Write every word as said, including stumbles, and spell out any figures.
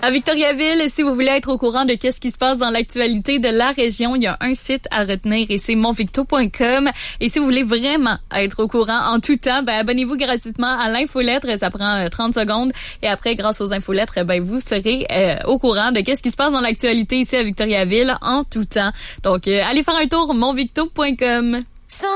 À Victoriaville, si vous voulez être au courant de qu'est-ce qui se passe dans l'actualité de la région, il y a un site à retenir et c'est mon victo point com. Et si vous voulez vraiment être au courant en tout temps, ben abonnez-vous gratuitement à l'infolettre. Ça prend trente secondes. Et après, grâce aux infolettres, ben vous serez euh, au courant de qu'est-ce qui se passe dans l'actualité ici à Victoriaville en tout temps. Donc, euh, allez faire un tour, mon victo point com.